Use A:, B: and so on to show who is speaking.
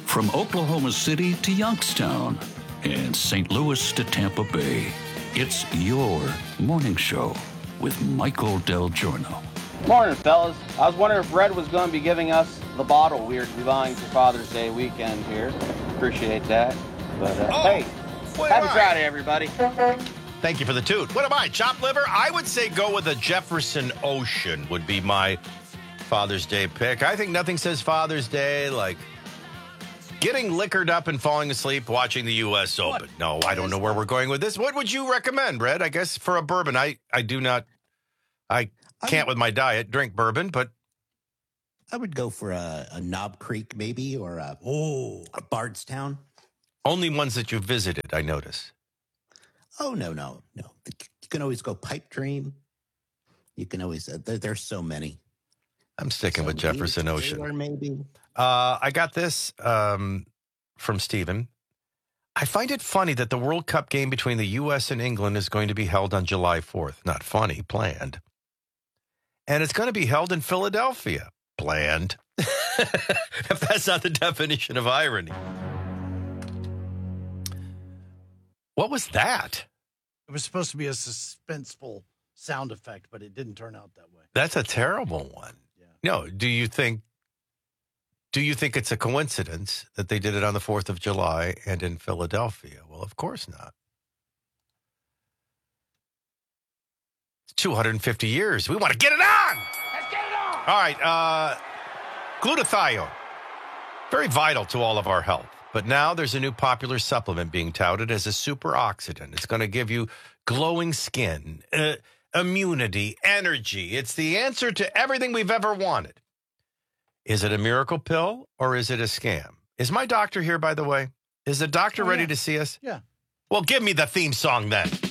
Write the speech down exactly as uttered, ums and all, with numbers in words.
A: From Oklahoma City to Youngstown and Saint Louis to Tampa Bay, it's your morning show with Michael Del Giorno.
B: Morning, fellas. I was wondering if Red was going to be giving us the bottle we are buying for Father's Day weekend here. Appreciate that. But, uh,
C: oh,
B: hey, happy Friday, everybody.
C: Thank you for the toot. What am I, chopped liver? I would say go with a Jefferson Ocean would be my Father's Day pick. I think nothing says Father's Day like getting liquored up and falling asleep watching the U S Open. What? No, what I don't know where that? We're going with this. What would you recommend, Red? I guess for a bourbon, I, I do not, I can't I, with my diet drink bourbon, but.
D: I would go for a, a Knob Creek maybe or a, oh. a Bardstown.
C: Only ones that you visited, I notice.
D: Oh, no, no, no. You can always go Pipe Dream. You can always, uh, there, there's so many.
C: I'm sticking so with Jefferson Ocean.
D: Or maybe.
C: Uh, I got this um, from Steven. I find it funny that the World Cup game between the U S and England is going to be held on July fourth. Not funny, planned. And it's going to be held in Philadelphia. Planned. If that's not the definition of irony. What was that?
E: It was supposed to be a suspenseful sound effect, but it didn't turn out that way.
C: That's a terrible one. Yeah. No, do you think do you think it's a coincidence that they did it on the fourth of July and in Philadelphia? Well, of course not. It's two hundred fifty years. We want to get it on.
B: Let's get it on.
C: All right, uh, glutathione. Very vital to all of our health. But now there's a new popular supplement being touted as a superoxidant. It's going to give you glowing skin, uh, immunity, energy. It's the answer to everything we've ever wanted. Is it a miracle pill or is it a scam? Is my doctor here, by the way? Is the doctor oh, ready
E: yeah.
C: to see us?
E: Yeah.
C: Well, give me the theme song then.